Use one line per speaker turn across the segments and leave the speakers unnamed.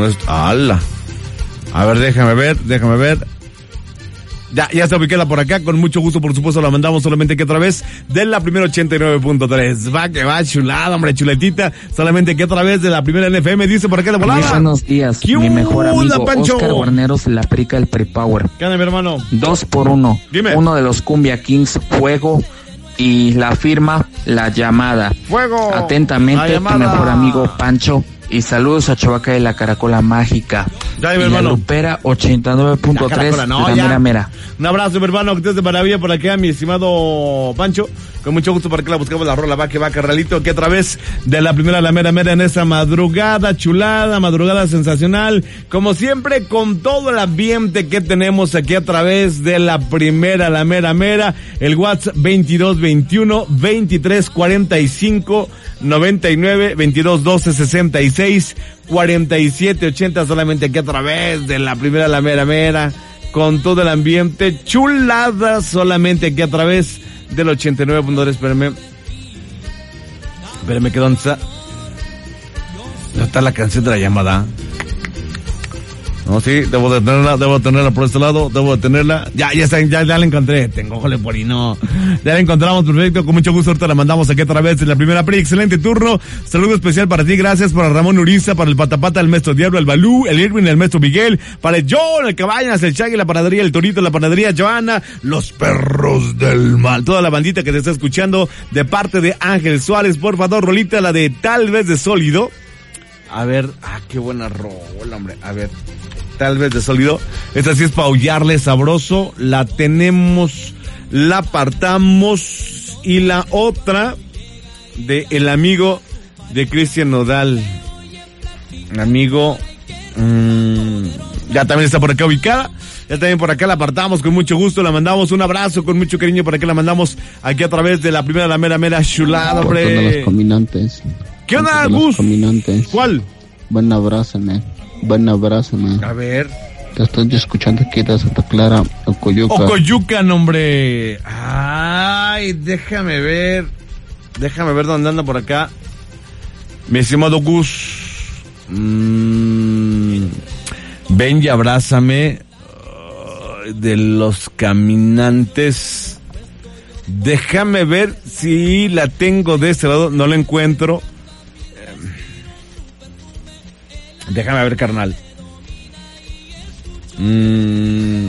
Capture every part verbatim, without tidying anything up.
nuestro... ¡Hala! A ver, déjame ver, déjame ver. Ya, ya está ubicada por acá, con mucho gusto, por supuesto, la mandamos solamente que otra vez de la primera ochenta y nueve punto tres. Va que va, chulada, hombre, chuletita, solamente que otra vez de la primera N F M, dice por acá de volada.
Muy buenos días,
¿Qué
mi mejor amigo
Pancho?
Oscar Guarnero se le aplica el pre-power.
¿Qué onda, mi hermano?
Dos por uno.
Dime.
Uno de los Cumbia Kings, Fuego, y la firma La Llamada.
Fuego.
Atentamente,
La
tu
Llamada.
mejor amigo Pancho. Y saludos a Chavaca de la Caracola Mágica.
Ya,
y
mi
la
hermano.
Lupera ochenta y nueve punto tres,
La Caracola, no,
la
ya.
mera mera.
Un abrazo, mi hermano, que estés de maravilla por acá, mi estimado Pancho. Con mucho gusto, para que la buscamos la rola, va que va, carnalito, que a través de la primera La Mera Mera en esta madrugada chulada, madrugada sensacional, como siempre, con todo el ambiente que tenemos aquí a través de la primera La Mera Mera, el WhatsApp veintidós veintiuno veintitrés cuarenta y cinco noventa y nueve, veintidós doce sesenta y seis cuarenta y siete ochenta, solamente aquí a través de la primera La Mera Mera, con todo el ambiente chulada, solamente aquí a través del ochenta y nueve punto tres. Espérame. Espérame, que dónde está. ¿Dónde está la canción de La Llamada? No, sí, debo de tenerla, debo de tenerla por este lado, debo de tenerla. Ya, ya está, ya, ya la encontré. Tengo jole por y no. Ya la encontramos, perfecto. Con mucho gusto, ahorita la mandamos aquí a través de la primera P R I. Excelente turno. Saludo especial para ti, gracias para Ramón Uriza, para el Patapata, el Maestro Diablo, el Balú, el Irwin, el Maestro Miguel, para el John, el Cabañas, el Chagui, la panadería, el Torito, la panadería Joana, los perros del mal. Toda la bandita que te está escuchando de parte de Ángel Suárez. Por favor, rolita, la de Tal vez de Sólido. A ver, ah, qué buena rola, hombre. A ver. Tal vez de Sólido. Esta sí es para aullarle sabroso. La tenemos, la apartamos. Y la otra de el amigo de Cristian Nodal. Amigo. Mmm, ya también está por acá ubicada. Ya también por acá la apartamos con mucho gusto. La mandamos un abrazo con mucho cariño. Por acá la mandamos aquí a través de la primera La Mera Mera chulada, hombre.
Por todos los caminantes.
¿Qué onda,
Por todos
Gus?
los caminantes.
¿Cuál?
Buen abrazo, man. Buen abrazo, man.
A ver.
Te estoy escuchando aquí de Santa Clara, Ocoyuca.
Ocoyucan, hombre. Ay, déjame ver. Déjame ver dónde anda por acá. Mi estimado Gus. Mm, ven y abrázame. Uh, de los caminantes. Déjame ver si la tengo de este lado. No la encuentro. Déjame ver, carnal. Mm,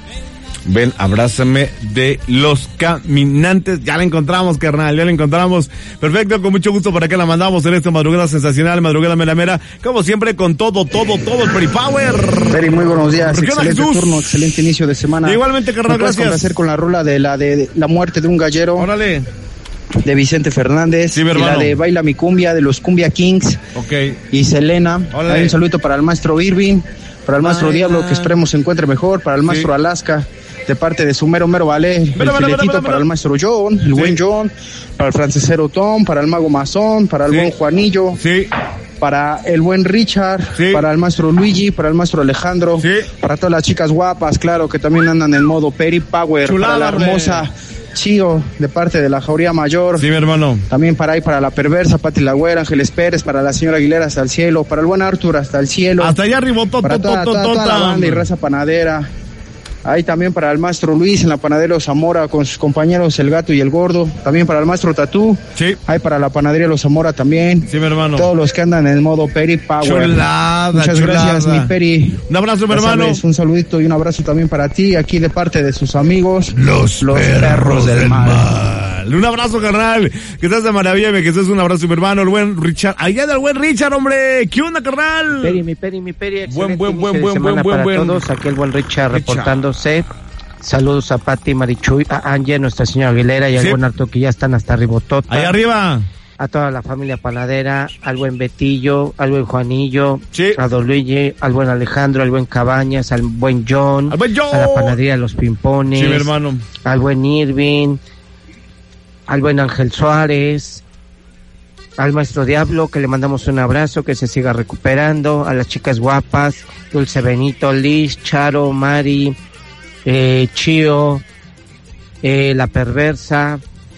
ven, abrázame de los caminantes. Ya la encontramos, carnal, ya la encontramos. Perfecto, con mucho gusto para acá la mandamos en esta madrugada sensacional, madrugada mera mera. Como siempre, con todo, todo, todo el P R I Power.
Very, muy buenos días.
¿Por qué onda,
Excelente
Jesús?
turno, excelente inicio de semana.
Igualmente, carnal,
¿Me puedes
gracias.
complacer con la rola de la de la muerte de un gallero?
Órale.
De Vicente Fernández.
Sí, mi
y
hermano.
la de Baila mi cumbia, de los Cumbia Kings.
Ok.
Y Selena.
Órale.
Hay un saludo para el maestro Irving, para el maestro
Ay,
Diablo,
ay.
que esperemos se encuentre mejor, para el maestro
Sí.
Alaska, de parte de su mero mero vale, el
Mira, mira,
filetito
mira, mira,
para
mira.
el maestro John, el
Sí.
buen John, para el francesero Tom, para el mago Mazón, para el
Sí.
buen Juanillo,
Sí.
para el buen Richard,
Sí.
para el maestro Luigi, para el maestro Alejandro,
Sí.
para todas las chicas guapas, claro, que también andan en modo P R I Power,
Chulada,
para la
hombre.
hermosa Chío, de parte de la Jauría Mayor,
Sí, mi hermano.
también para ahí, para la perversa Pati Lagüera, Ángeles Pérez, para la señora Aguilera hasta el cielo, para el buen Arthur hasta el cielo,
Hasta allá arriba, to,
para
to,
toda,
to,
toda,
to,
toda la
to,
banda y raza panadera. Ahí también para el maestro Luis en la panadería Los Zamora con sus compañeros El Gato y El Gordo. También para el maestro Tatú.
Sí.
Ahí para la panadería Los Zamora también.
Sí, mi hermano.
Todos los que andan en modo Peri Power.
Chulada,
Muchas
chulada.
gracias, mi Peri.
Un abrazo, mi
Ya
hermano.
sabes, un saludito y un abrazo también para ti, aquí de parte de sus amigos.
Los, perros,
perros
del
del
mal.
mal.
Un abrazo, carnal. Que estás de maravilla, que estés un abrazo, mi hermano. El buen Richard. Allá del buen Richard, hombre. ¿Qué onda, carnal?
Peri, mi Peri, mi Peri.
Buen, buen,
excelente
buen,
inicio de
buen,
semana
buen,
para
buen, buen.
todos. Aquí el buen Richard
Richard.
reportándose. Saludos a Pati, Marichuy, a Angie, Nuestra Señora Aguilera y al
Sí.
buen Arto, que ya están hasta Ribotota.
Allá arriba.
A toda la familia panadera, al buen Betillo, al buen Juanillo,
Sí.
a Don Luigi, al buen Alejandro, al buen Cabañas, al buen John,
Al buen John.
a la panadería Los Pimpones,
Sí, mi hermano.
al buen Irving, al buen Ángel Suárez, al maestro Diablo, que le mandamos un abrazo, que se siga recuperando, a las chicas guapas, Dulce Benito, Liz, Charo, Mari, eh, Chío, eh, la perversa,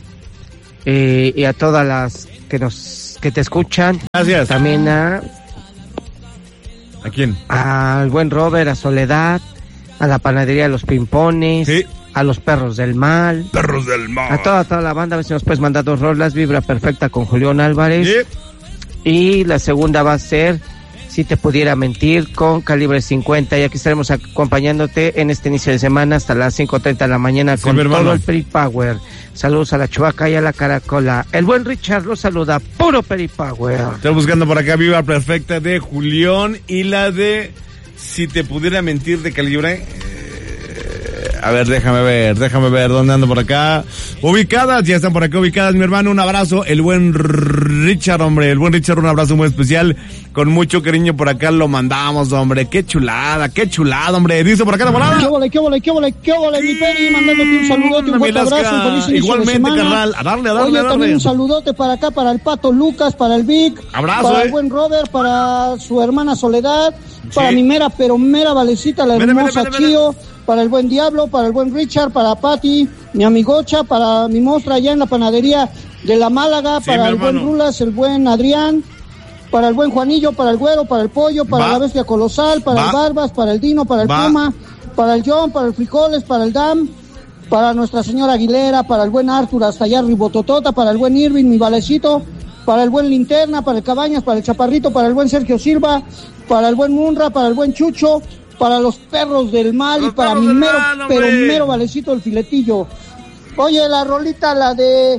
eh, y a todas las que nos que te escuchan.
Gracias.
También a
¿A quién?
Al buen Robert, a Soledad, a la panadería de los Pimpones,
sí.
a los Perros del Mal.
Perros del Mal.
A toda, toda la banda, a ver si nos puedes mandar dos rolas, Vibra Perfecta con Julián Álvarez. Sí. Y la segunda va a ser Si te pudiera mentir con Calibre cincuenta, y aquí estaremos acompañándote en este inicio de semana hasta las cinco treinta de la mañana, sí, con todo el Peri Power. Saludos a la Chubaca y a la Caracola. El buen Richard los saluda, puro Peri Power.
Estoy buscando por acá Viva Perfecta de Julián y la de Si te pudiera mentir de Calibre. A ver, déjame ver, déjame ver dónde ando por acá. Ubicadas, ya están por acá ubicadas, mi hermano, un abrazo. El buen Richard, hombre, el buen Richard, un abrazo muy especial. Con mucho cariño por acá lo mandamos, hombre. Qué chulada, qué chulada, hombre. Dice por acá la volada.
Qué vole, qué vole, qué vole, qué vole, mi Peri, mandándote un saludote, un fuerte abrazo, un feliz inicio
igualmente,
de semana.
carnal, a darle, a darle,
Oye,
a darle.
también un saludote para acá, para el Pato Lucas, para el Vic.
Abrazo,
para
eh.
el buen Robert, para su hermana Soledad,
sí.
para mi mera, pero mera Valecita, la
mira,
hermosa
mira, mira,
Chío. Para el buen Diablo, para el buen Richard, para Pati, mi amigocha, para mi mostra allá en la panadería de la Málaga,
sí,
para el buen Rulas, el buen Adrián, para el buen Juanillo, para el Güero, para el Pollo, para
Va.
la Bestia Colosal, para
Va.
el Barbas, para el Dino, para el
Va.
Puma, para el John, para el Frijoles, para el Dam, para Nuestra Señora Aguilera, para el buen Arthur hasta allá Ribototota, para el buen Irving, mi Valecito, para el buen Linterna, para el Cabañas, para el Chaparrito, para el buen Sergio Silva, para el buen Munra, para el buen Chucho, para los Perros del Mal
los
y para mi mero, mal, pero mero Valecito el Filetillo. Oye, la rolita, la de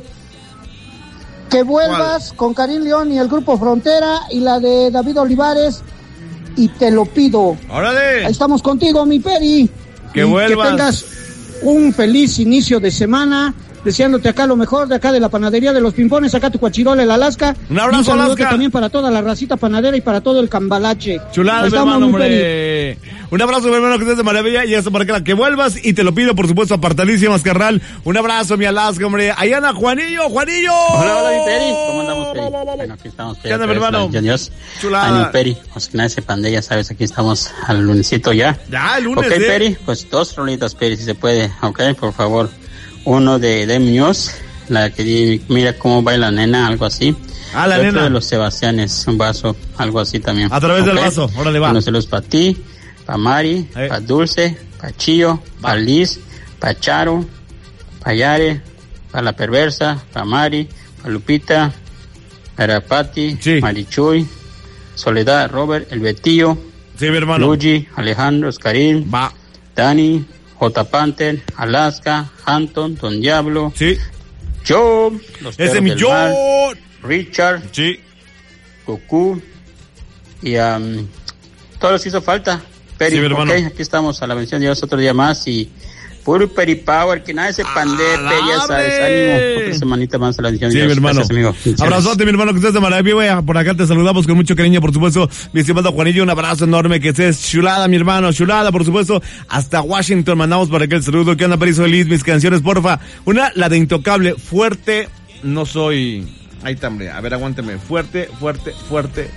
Que Vuelvas, ¿cuál? Con Karim León y el Grupo Frontera, y la de David Olivares, Y Te Lo Pido.
¡Órale!
Ahí estamos contigo, mi Peri.
Que
y
vuelvas.
Que tengas un feliz inicio de semana. Deseándote acá lo mejor, de acá de la panadería de los Pimpones, acá tu Cuachirola, el Alaska.
Un abrazo,
un saludo
Alaska.
También para toda la racita panadera y para todo el cambalache.
Chulada, mi hermano, hombre. Un abrazo, mi hermano, que estés de maravilla. Y hasta por acá, que vuelvas. Y te lo pido, por supuesto, apartadísimas, carnal. Un abrazo, mi Alaska, hombre. Allá anda Juanillo, Juanillo.
Hola, hola, mi Peri. ¿Cómo andamos, Peri? Bueno, aquí estamos.
¿Qué onda, mi hermano?
Dios.
Chulada.
Ay, mi Peri, pues que nadie se pande, ya sabes, aquí estamos al lunesito ya.
Ya, el lunes,
Ok,
¿eh?
Peri, pues dos rolitas, Peri, si se puede. Ok, por favor. Uno de Dem News, la que di, mira cómo baila la nena, algo así.
Ah, la
y
nena.
Otro de los Sebastianes, un vaso, algo así también.
A través
okay.
del vaso, órale, va.
Unos saludos para ti, para Mari,
eh.
para Dulce, para Chío, para Liz, para Charo, para Yare, para La Perversa, para Mari, para Lupita, para Pati,
sí.
Marichuy, Soledad, Robert, el Betillo,
sí, mi hermano.
Luigi, Alejandro, Oscarín,
va.
Dani, J. Panther, Alaska, Hampton, Don Diablo,
sí.
Joe, los
ese mi Joe,
Richard,
sí.
Goku y um, todos los que hizo falta. Peri,
sí,
ok, aquí estamos a la bendición de Dios otro día más y puro Peri Power, que nadie se pandee, ya sabes, ánimo, otra semanita más a la bendición
sí,
de Dios.
Mi hermano.
Gracias, amigo.
Abrazote, mi hermano, que estés de maravilla. Por acá te saludamos con mucho cariño, por supuesto. Mi estimado Juanillo, un abrazo enorme, que estés chulada, mi hermano, chulada, por supuesto. Hasta Washington mandamos para acá el saludo. ¿Qué onda, Peri? Soy Liz, mis canciones, porfa. Una, la de Intocable, fuerte, no soy... Ahí está, hombre. A ver, aguánteme. Fuerte, fuerte, fuerte.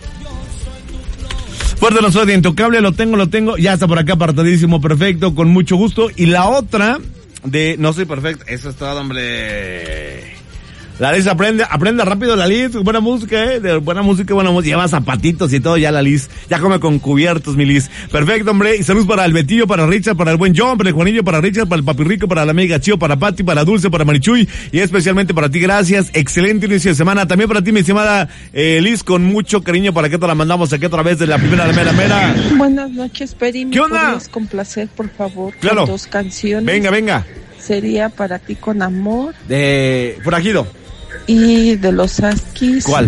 Fuerte no soy de Intocable, lo tengo, lo tengo. Ya está por acá apartadísimo, perfecto, con mucho gusto. Y la otra de No Soy Perfecto, eso es todo, hombre. La Liz aprende, aprende rápido la Liz, buena música, eh, de buena música, buena música, lleva zapatitos y todo ya la Liz, ya come con cubiertos mi Liz. Perfecto, hombre, y saludos para el Betillo, para Richard, para el buen John, para el Juanillo, para Richard, para el Papirrico, para la amiga Chío, para Pati, para Dulce, para Marichuy, y especialmente para ti, gracias, excelente inicio de semana, también para ti, mi estimada eh, Liz, con mucho cariño, para que te la mandamos aquí otra vez de la primera, la mera, mera.
Buenas noches, Peri,
¿qué onda?
¿Me podrías complacer, por favor,
claro.
con dos canciones?
Venga, venga.
Sería Para Ti Con Amor.
De Forajido.
Y de los Askis.
¿Cuál?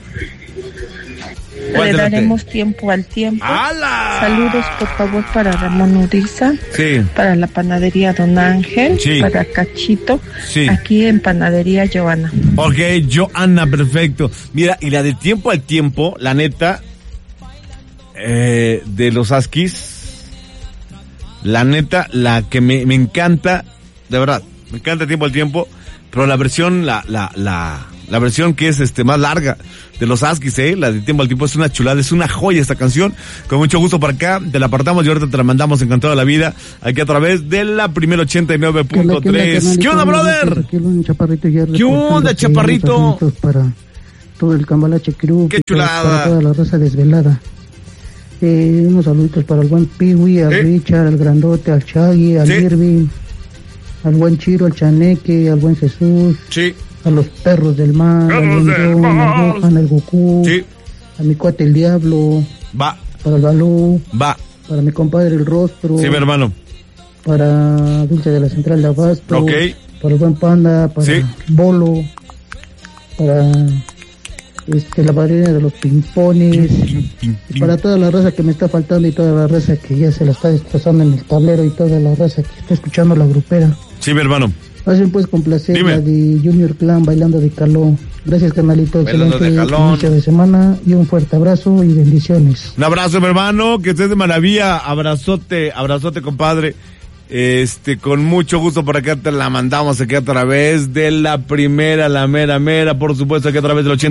¿Cuál
Le daremos tiempo al tiempo.
¡Hala!
Saludos, por favor, para Ramón Uriza.
Sí.
Para la panadería Don Ángel.
Sí.
Para Cachito.
Sí.
Aquí en panadería Joana.
Ok, Joana, perfecto. Mira, y la de Tiempo al Tiempo, la neta, eh, de los Askis, la neta, la que me, me encanta, de verdad, me encanta Tiempo al Tiempo, pero la versión, la, la, la, la versión que es este más larga de los Askis, eh, la de Tiempo al Tiempo es una chulada, es una joya esta canción. Con mucho gusto para acá, te la apartamos y ahorita te la mandamos encantado de la vida, aquí a través de la primera ochenta y nueve punto tres. ¿Qué onda, brother? ¿Qué onda, chaparrito?
Para todo el Cambalache Crew.
Qué chulada.
Para toda la raza desvelada. Eh, unos saluditos para el buen Piwi, al
Sí.
Richard, al Grandote, al Chagui, al
Sí.
Irving, al buen Chiro, al Chaneque, al buen Jesús,
Sí.
a los perros del mar, al
Perros
buen
del
John,
mar.
al Gohan, al Goku,
Sí.
a mi cuate el Diablo,
Va,
para el Balú,
va.
para mi compadre el Rostro,
Sí, mi hermano.
para Dulce de la Central de Abasto,
Ok.
para el buen Panda, para
Sí.
Bolo, para este, la madrina de los pimpones, y para toda la raza que me está faltando y toda la raza que ya se la está destrozando en el tablero y toda la raza que está escuchando la grupera.
Sí, mi hermano.
Hacen pues complacer
Dime.
la de Junior Clan bailando de caló. Gracias, canalito.
Bailando
Excelente
de Jalón.
inicio de semana y un fuerte abrazo y bendiciones.
Un abrazo, mi hermano, que estés de maravilla. Abrazote, abrazote, compadre. Este, con mucho gusto por acá te la mandamos aquí a través de la primera, la mera, mera, por supuesto, aquí a través del ochenta.